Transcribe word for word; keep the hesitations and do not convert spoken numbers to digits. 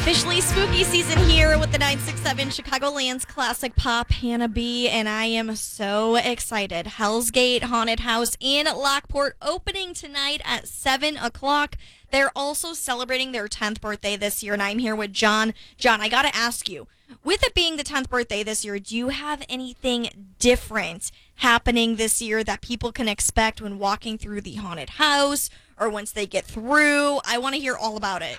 Officially spooky season here with the nine six seven Chicagoland's classic pop, Hannah B. And I am so excited. Hell's Gate Haunted House in Lockport opening tonight at seven o'clock. They're also celebrating their tenth birthday this year, and I'm here with John. John, I got to ask you, with it being the tenth birthday this year, do you have anything different happening this year that people can expect when walking through the haunted house or once they get through? I want to hear all about it.